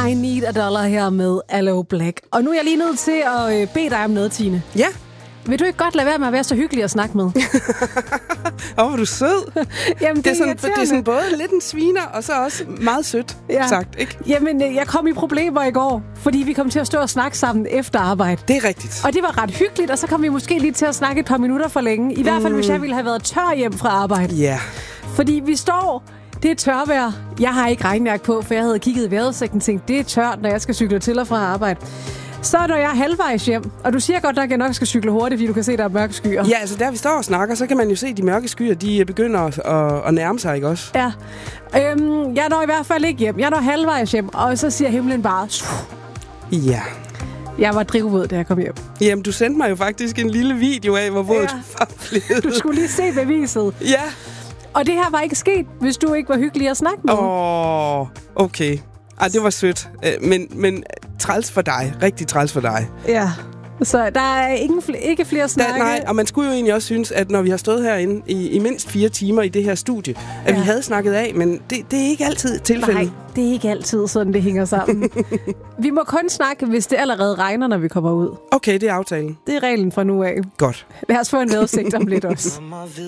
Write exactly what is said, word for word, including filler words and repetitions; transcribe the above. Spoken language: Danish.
I Need a Dollar her med Aloe Black. Og nu er jeg lige nødt til at øh, bede dig om noget, Tine. Ja. Vil du ikke godt lade være med at være så hyggelig at snakke med? Åh, hvor er du sød. Jamen, det, det, er sådan, irriterende. det er sådan både lidt en sviner, og så også meget sødt Ja. sagt, ikke? Jamen, øh, jeg kom i problemer i går, fordi vi kom til at stå og snakke sammen efter arbejde. Det er rigtigt. Og det var ret hyggeligt, og så kom vi måske lige til at snakke et par minutter for længe. I mm. hvert fald, hvis jeg ville have været tør hjem fra arbejde. Ja. Yeah. Fordi vi står... Det er tørvejr. Jeg har ikke regnmærke på, for jeg havde kigget i vejrudsigten og tænkt, det er tørt, når jeg skal cykle til og fra arbejde. Så når jeg er halvvejs hjem, og du siger godt nok, at jeg nok skal cykle hurtigt, fordi du kan se, der er mørke skyer. Ja, altså der vi står og snakker, så kan man jo se, at de mørke skyer, de begynder at, at, at nærme sig, ikke også? Ja. Øhm, jeg når i hvert fald ikke hjem. Jeg når halvvejs hjem, og så siger himlen bare... Ja. Jeg var drivvåd, da jeg kom hjem. Jamen, du sendte mig jo faktisk en lille video af, hvor våd Ja. du var blevet. Du skulle lige se beviset. Ja. Og det her var ikke sket, hvis du ikke var hyggelig at snakke med. Åh, oh, okay. Ej, det var sødt. Men, men træls for dig. Rigtig træls for dig. Ja. Så der er ingen fl- ikke flere snakke. Da, nej, og man skulle jo egentlig også synes, at når vi har stået herinde i, i mindst fire timer i det her studie, at ja. vi havde snakket af, men det, det er ikke altid tilfældet. Nej, det er ikke altid sådan, det hænger sammen. Vi må kun snakke, hvis det allerede regner, når vi kommer ud. Okay, det er aftalen. Det er reglen fra nu af. Godt. Lad os få en vejrudsigt om lidt også.